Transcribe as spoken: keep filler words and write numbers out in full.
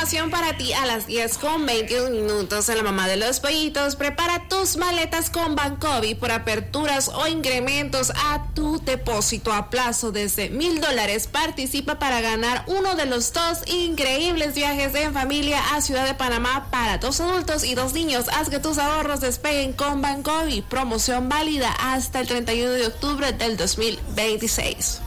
información para ti a las diez con veintiún minutos. En La Mamá de los Pollitos, prepara tus maletas con Bancovi por aperturas o incrementos a tu depósito a plazo desde mil dólares. Participa para ganar uno de los dos increíbles viajes en familia a Ciudad de Panamá para dos adultos y dos niños. Haz que tus ahorros despeguen con Bancovi. Promoción válida hasta el treinta y uno de octubre del dos mil veintiséis.